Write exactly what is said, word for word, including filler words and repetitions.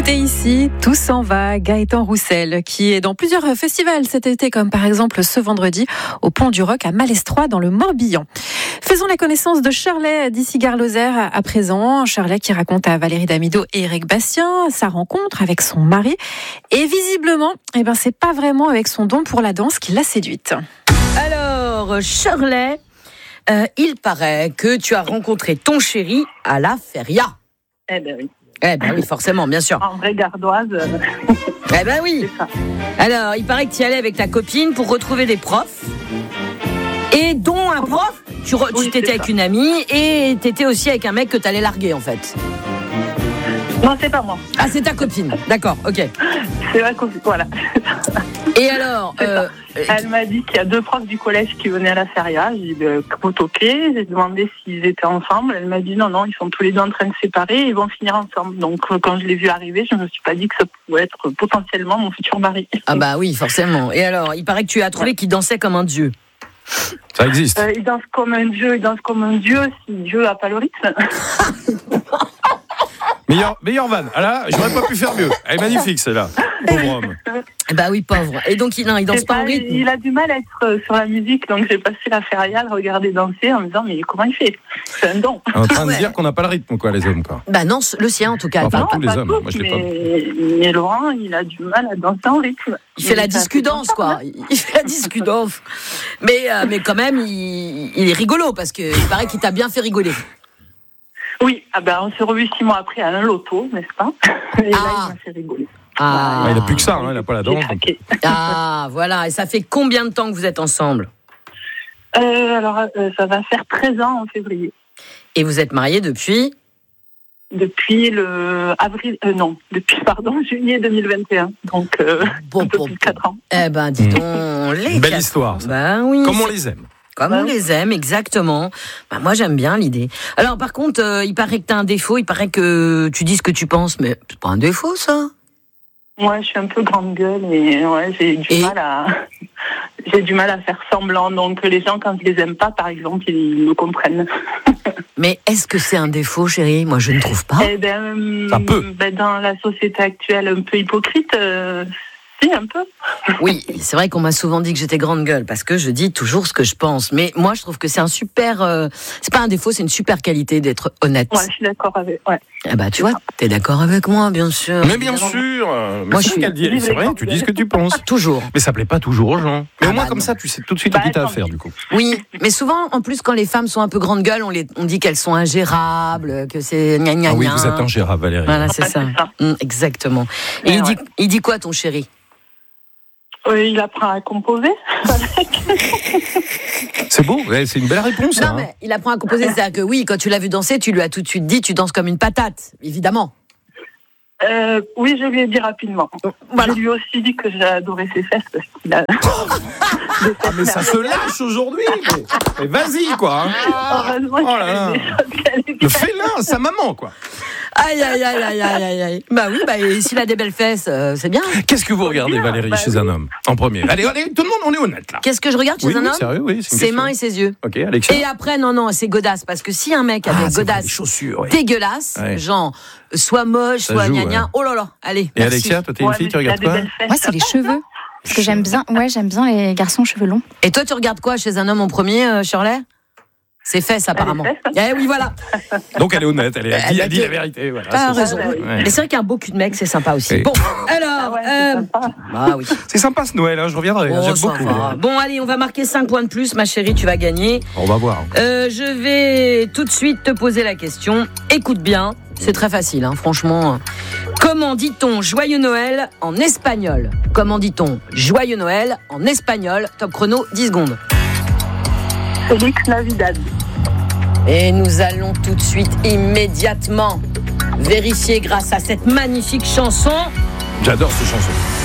Tout est ici, tout s'en va. Gaëtan Roussel, qui est dans plusieurs festivals cet été, comme par exemple ce vendredi au Pont du Roc à Malestroit dans le Morbihan. Faisons la connaissance de Shirley d'ici Gare-Lozère à présent. Shirley qui raconte à Valérie Damido et Eric Bastien sa rencontre avec son mari. Et visiblement, eh ben, c'est pas vraiment avec son don pour la danse qui l'a séduite. Alors, Shirley, euh, il paraît que tu as rencontré ton chéri à la feria. Eh ben oui. Eh ben oui, forcément, bien sûr. En vraie gardoise. Euh... Eh ben oui. C'est ça. Alors, il paraît que tu y allais avec ta copine pour retrouver des profs. Et dont un prof, tu, re, Oui, tu t'étais c'est avec ça. une amie et t'étais aussi avec un mec que t'allais larguer en fait. Non, c'est pas moi. Ah, c'est ta copine. D'accord, ok. C'est ma copine. Voilà. Et alors, C'est euh, Elle m'a dit qu'il y a deux profs du collège qui venaient à la feria. J'ai dit, ben, ok. J'ai demandé s'ils étaient ensemble. Elle m'a dit, non, non, ils sont tous les deux en train de se séparer et ils vont finir ensemble. Donc, euh, quand je l'ai vu arriver, je me suis pas dit que ça pouvait être potentiellement mon futur mari. ah bah oui, forcément. Et alors, il paraît que tu as trouvé qu'il dansait comme un dieu. Ça existe. Euh, il danse comme un dieu, il danse comme un dieu si Dieu a pas le rythme. Meilleur, meilleur van. Ah là, j'aurais pas pu faire mieux. Elle est magnifique, celle-là. Pauvre homme. Bah oui, pauvre. Et donc, il, non, il danse C'est pas pas- en rythme. il a du mal à être euh, sur la musique, donc j'ai passé la feria à le regarder danser en me disant, mais comment il fait? C'est un don. En train Ah ouais. de dire qu'on n'a pas le rythme, quoi, les hommes, quoi. Bah non, le sien en tout cas. Enfin, Pas- tous les pas hommes, tous, moi, je l'ai pas. mais, mais Laurent, il a du mal à danser en rythme. Il fait la Mais ça discudance, fait quoi. Il fait la discudance. Mais, euh, mais quand même, il, il est rigolo parce qu'il paraît qu'il t'a bien fait rigoler. Oui, ah ben, on s'est revus six mois après à un loto, n'est-ce pas? Et là, Ah. il m'a fait rigoler. Ah, Ah, il a plus que ça, hein, il a pas la J'ai danse. craqué. ah, voilà. Et ça fait combien de temps que vous êtes ensemble? Euh, alors, euh, ça va faire treize ans en février. Et vous êtes mariés depuis? Depuis le avril, euh, non, depuis, pardon, juillet deux mille vingt et un. Donc, euh, Bon, un peu bon, plus de quatre ans. Eh ben, dis donc, les Une belle quatre- histoire, ça. Ben oui. Comme on c'est- les aime. Comme on les aime, exactement. Ben, moi, j'aime bien l'idée. Alors, par contre, euh, il paraît que t'as un défaut. Il paraît que tu dis ce que tu penses, mais c'est pas un défaut, ça. Moi, je suis un peu grande gueule et ouais, j'ai du Et mal à, j'ai du mal à faire semblant. Donc, les gens, quand ils les aiment pas, par exemple, ils me comprennent. Mais est-ce que c'est un défaut, chérie? Moi, je ne trouve pas. Eh ben, Ça peut. ben, dans la société actuelle, un peu hypocrite, euh, si, un peu. Oui, c'est vrai qu'on m'a souvent dit que j'étais grande gueule parce que je dis toujours ce que je pense. Mais moi, je trouve que c'est un super. Euh, c'est pas un défaut, c'est une super qualité d'être honnête. Ouais, je suis d'accord avec. Ouais. Ah bah, tu vois, t'es d'accord avec moi, bien sûr. Mais bien sûr. Mais Moi, je c'est suis- qu'elle dit, c'est vrai, tu dis ce que tu penses. Toujours. Mais ça plaît pas toujours aux gens. Mais Ah au moins, bah comme non. ça, tu sais tout de suite Bah, à qui t'as tant affaire, pis. du coup. Oui, mais souvent, en plus, quand les femmes sont un peu grande gueule, on, les, on dit qu'elles sont ingérables, que c'est gna gna Ah oui, gna. vous êtes ingérable, Valérie. Voilà, c'est Ouais, ça. c'est ça. Hum, exactement. Et Ouais, il, dit, ouais. il dit quoi, ton chéri? Euh, il apprend à composer. C'est beau, ouais, c'est une belle réponse. Non, hein. mais il apprend à composer. C'est-à-dire que oui, quand tu l'as vu danser, tu lui as tout de suite dit, tu danses comme une patate, évidemment. Euh, oui, je lui ai dit rapidement. Voilà. Je lui ai aussi dit que j'ai adoré ses fesses parce qu'il a. Ah, mais ça se lâche aujourd'hui. Mais, mais vas-y, quoi. hein. Heureusement Oh là là. qu'il y a des choses qu'elle est Le bien. félin, sa maman, quoi. Aïe, aïe, aïe, aïe, aïe, aïe, aïe. Bah oui, bah, et s'il a des belles fesses, euh, c'est bien. Qu'est-ce que vous regardez, bien, Valérie, bah chez oui. un homme, en premier? Allez, allez, tout le monde, on est honnête, là. Qu'est-ce que je regarde chez Oui, un oui, homme? sérieux, oui, c'est une Ses question. mains et ses yeux. Ok, Alexia. Et après, non, non, c'est godasse. Parce que si un mec a Ah, des c'est vrai, godasses les chaussures, oui. dégueulasses, Ouais. genre, soit moche, Ça soit joue, gna gna, ouais. oh là là, allez, Et merci. Alexia, toi, t'es une Ouais, fille, mais tu regardes s'il a quoi? des belles fesses, Moi, c'est les cheveux. Parce que j'aime bien, ouais, j'aime bien les garçons cheveux longs. Et toi, tu regardes quoi chez un homme en premier, euh, Shirley? Ses fesses, apparemment. fesses. Eh oui, voilà. Donc elle est honnête, elle, est, elle, dit, elle dit la vérité. Voilà, T'as c'est- raison. Ouais. Mais c'est vrai qu'un beau cul de mec, c'est sympa aussi. Oui. Bon, Ah alors, ouais, c'est euh, sympa. bah oui. C'est sympa ce Noël, hein, je reviendrai, hein, Oh, j'aime ça beaucoup. va. Bon, allez, on va marquer cinq points de plus, ma chérie, tu vas gagner. On va voir. Euh, je vais tout de suite te poser la question. Écoute bien, c'est très facile, hein, franchement. Comment dit-on Joyeux Noël en espagnol? Comment dit-on Joyeux Noël en espagnol? Top chrono, dix secondes. Félix Navidad. Et nous allons tout de suite, immédiatement, vérifier grâce à cette magnifique chanson. J'adore cette chanson.